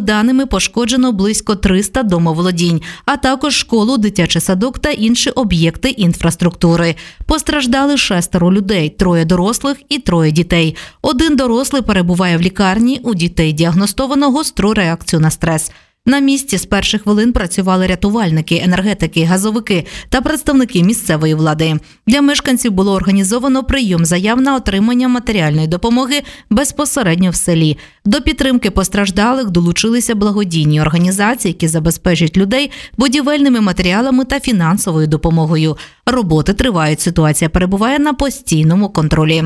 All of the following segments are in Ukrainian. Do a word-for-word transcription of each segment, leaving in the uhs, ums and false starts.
даними, пошкоджено близько триста домоволодінь, а також школу, дитячий садок та інші об'єкти інфраструктури. Постраждали шестеро людей, троє дорослих і троє дітей. Один дорослий перебуває в лікарні, у дітей діагностовано гостру реакцію на стрес. На місці з перших хвилин працювали рятувальники, енергетики, газовики та представники місцевої влади. Для мешканців було організовано прийом заяв на отримання матеріальної допомоги безпосередньо в селі. До підтримки постраждалих долучилися благодійні організації, які забезпечують людей будівельними матеріалами та фінансовою допомогою. Роботи тривають, ситуація перебуває на постійному контролі.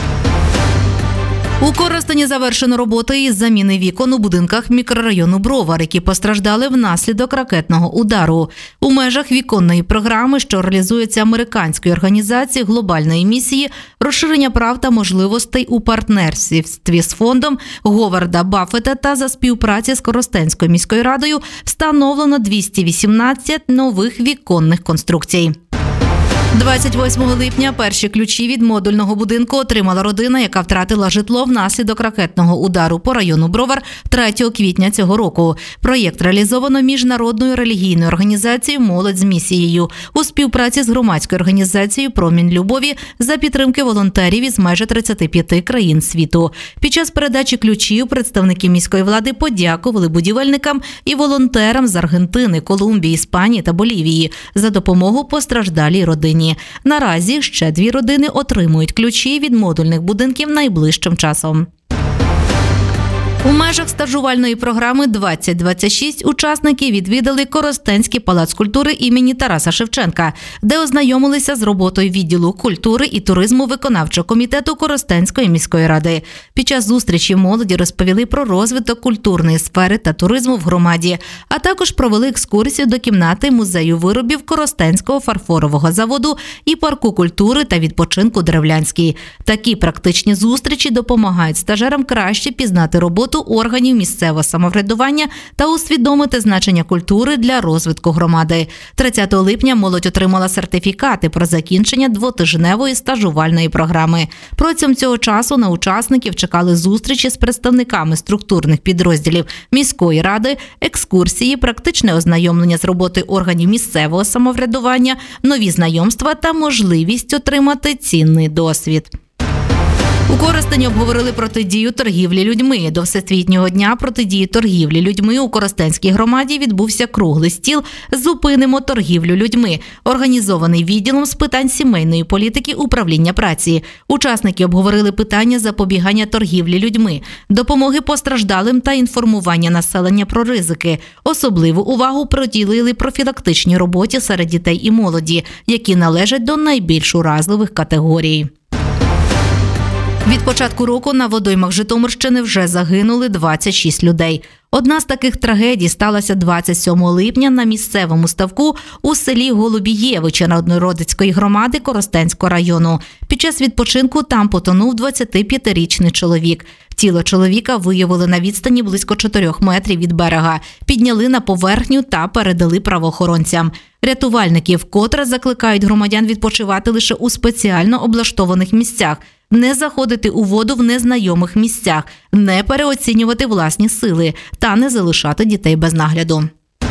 У Коростені завершено роботи із заміни вікон у будинках мікрорайону Бровар, які постраждали внаслідок ракетного удару. У межах віконної програми, що реалізується американською організацією глобальної місії розширення прав та можливостей у партнерстві з фондом Говарда Баффета та за співпраці з Коростенською міською радою, встановлено двісті вісімнадцять нових віконних конструкцій. двадцять восьмого липня перші ключі від модульного будинку отримала родина, яка втратила житло внаслідок ракетного удару по району Бровар третього квітня цього року. Проєкт реалізовано міжнародною релігійною організацією «Молодь з місією» у співпраці з громадською організацією «Промінь любові» за підтримки волонтерів із майже тридцяти п'яти країн світу. Під час передачі ключів представники міської влади подякували будівельникам і волонтерам з Аргентини, Колумбії, Іспанії та Болівії за допомогу постраждалій родині. Наразі ще дві родини отримують ключі від модульних будинків найближчим часом. У межах стажувальної програми двадцять двадцять шість учасники відвідали Коростенський палац культури імені Тараса Шевченка, де ознайомилися з роботою відділу культури і туризму виконавчого комітету Коростенської міської ради. Під час зустрічі молоді розповіли про розвиток культурної сфери та туризму в громаді, а також провели екскурсію до кімнати музею виробів Коростенського фарфорового заводу і парку культури та відпочинку Древлянський. Такі практичні зустрічі допомагають стажерам краще пізнати роботу органів місцевого самоврядування та усвідомити значення культури для розвитку громади. тридцятого липня молодь отримала сертифікати про закінчення двотижневої стажувальної програми. Протягом цього часу на учасників чекали зустрічі з представниками структурних підрозділів міської ради, екскурсії, практичне ознайомлення з роботою органів місцевого самоврядування, нові знайомства та можливість отримати цінний досвід. У Коростені обговорили протидію торгівлі людьми. До Всесвітнього дня протидії торгівлі людьми у Коростенській громаді відбувся круглий стіл «Зупинимо торгівлю людьми», організований відділом з питань сімейної політики управління праці. Учасники обговорили питання запобігання торгівлі людьми, допомоги постраждалим та інформування населення про ризики. Особливу увагу приділили профілактичній роботі серед дітей і молоді, які належать до найбільш уразливих категорій. Від початку року на водоймах Житомирщини вже загинули двадцять шість людей. Одна з таких трагедій сталася двадцять сьомого липня на місцевому ставку у селі Голубієвича Народнородицької громади Коростенського району. Під час відпочинку там потонув двадцятип'ятирічний чоловік. Тіло чоловіка виявили на відстані близько чотирьох метрів від берега, підняли на поверхню та передали правоохоронцям. Рятувальники вкотре закликають громадян відпочивати лише у спеціально облаштованих місцях, не заходити у воду в незнайомих місцях, не переоцінювати власні сили та не залишати дітей без нагляду.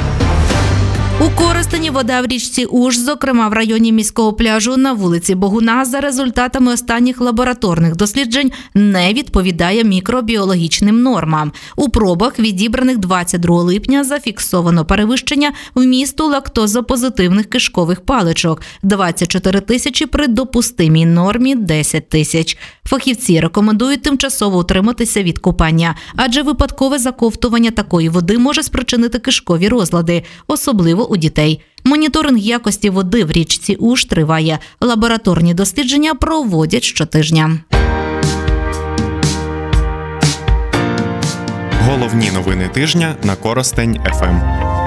У Коростені вода в річці Уж, зокрема в районі міського пляжу на вулиці Богуна, за результатами останніх лабораторних досліджень не відповідає мікробіологічним нормам. У пробах, відібраних двадцять другого липня, зафіксовано перевищення вмісту лактозопозитивних кишкових паличок – двадцять чотири тисячі при допустимій нормі – десять тисяч. Фахівці рекомендують тимчасово утриматися від купання, адже випадкове заковтування такої води може спричинити кишкові розлади, особливо у дітей. Моніторинг якості води в річці Уж триває. Лабораторні дослідження проводять щотижня. Головні новини тижня на Коростень еф ем.